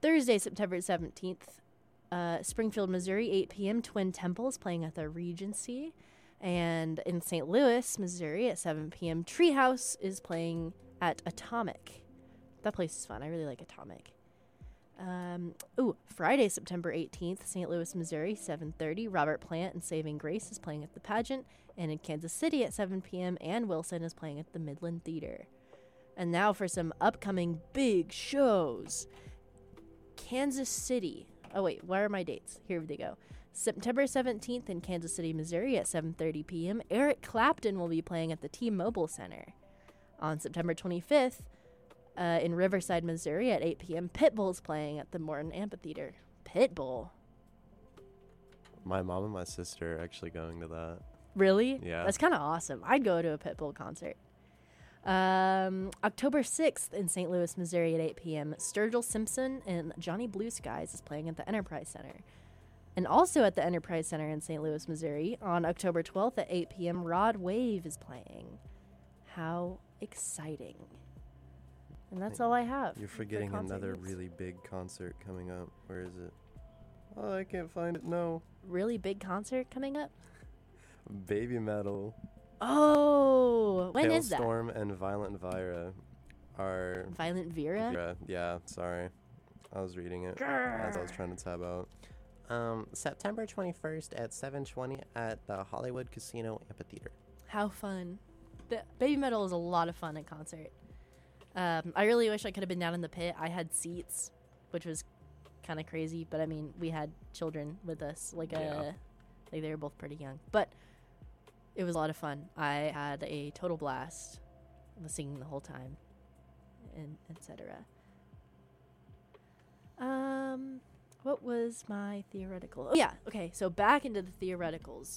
Thursday, September 17th, Springfield, Missouri, 8 p.m. Twin Temples playing at the Regency. And in St. Louis, Missouri, at 7 p.m., Treehouse is playing at Atomic. That place is fun. I really like Atomic. Friday, September 18th, St. Louis, Missouri, 7:30. Robert Plant and Saving Grace is playing at the Pageant. And in Kansas City at 7 p.m., Ann Wilson is playing at the Midland Theater. And now for some upcoming big shows. Kansas City. Oh, wait, where are my dates? Here they go. September 17th in Kansas City, Missouri at 7:30 p.m., Eric Clapton will be playing at the T-Mobile Center. On September 25th, in Riverside, Missouri at 8 p.m., Pitbull's playing at the Morton Amphitheater. Pitbull. My mom and my sister are actually going to that. Really? Yeah. That's kind of awesome. I'd go to a Pitbull concert. October 6th in St. Louis, Missouri at 8 p.m., Sturgill Simpson and Johnny Blue Skies is playing at the Enterprise Center. And also at the Enterprise Center in St. Louis, Missouri, on October 12th at 8 p.m., Rod Wave is playing. How exciting. And that's all I have. You're forgetting another really big concert coming up. Where is it? Oh, I can't find it. No. Really big concert coming up? Baby Metal. Oh, when is that? Hailstorm and Violent Vira are... Violent Vera? Yeah, sorry. I was reading it as I was trying to tab out. September 21st at 7:20 at the Hollywood Casino Amphitheater. How fun. Baby Metal is a lot of fun at concert. I really wish I could have been down in the pit. I had seats, which was kind of crazy, but I mean, we had children with us, like they were both pretty young, but it was a lot of fun. I had a total blast. I was singing the whole time, and etc. What was my theoretical? Oh, yeah, okay, so back into the theoreticals.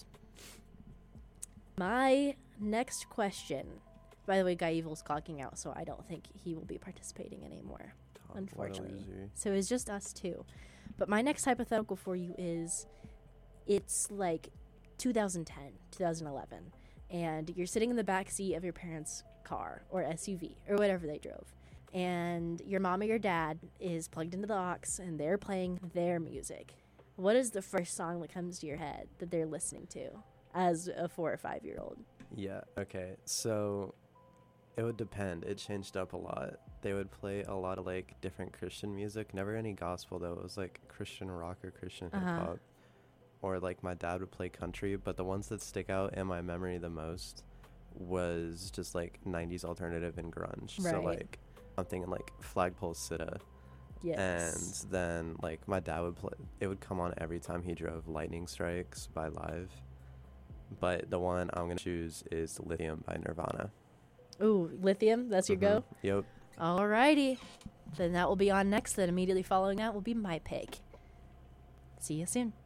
My next question, by the way, Guy Evil's clocking out, so I don't think he will be participating anymore, unfortunately. So it's just us two. But my next hypothetical for you is, it's like 2010, 2011, and you're sitting in the back seat of your parents' car or SUV or whatever they drove, and your mom or your dad is plugged into the aux and they're playing their music. What is the first song that comes to your head that they're listening to as a 4 or 5 year old? Yeah, okay. So it would depend. It changed up a lot. They would play a lot of like different Christian music. Never any gospel though. It was like Christian rock or Christian hip hop. Or like my dad would play country, but the ones that stick out in my memory the most was just like 90s alternative and grunge. Right. So like I'm thinking like Flagpole Sitta. Yes. And then like my dad would play, it would come on every time he drove, Lightning Strikes by Live. But the one I'm going to choose is Lithium by Nirvana. Ooh, Lithium, that's your go? Yep. Alrighty. Then that will be on next. Then immediately following that will be my pick. See you soon.